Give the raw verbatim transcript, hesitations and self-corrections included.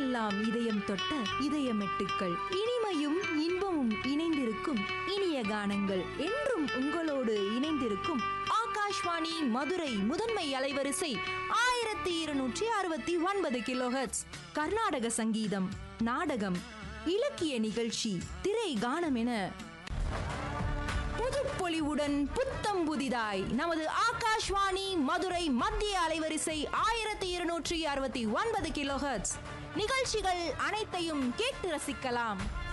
எல்லாம் இதயம் தொட்ட இதயமெட்டுக்கள், இனிமையும் இன்பமும் இணைந்திருக்கும் இனிய கானங்கள் என்றும் உங்களோடு இணைந்திருக்கும் ஆகாஷ்வாணி மதுரை முதன்மை அலைவரிசை ஆயிரத்தி இருநூற்றி அறுபத்தி ஒன்பது கிலோஹெர்ட்ஸ். கர்நாடக சங்கீதம், நாடகம், இலக்கிய நிகழ்ச்சி, திரை கானம் என புதுப்பொலிவுடன் புத்தம் புதிதாய் நமது ஆகாஷ்வாணி மதுரை மத்திய அலைவரிசை ஆயிரத்தி இருநூற்றி அறுபத்தி ஒன்பது கிலோஹெர்ட்ஸ் நிகழ்ச்சிகள் அனைத்தையும் கேட்டு ரசிக்கலாம்.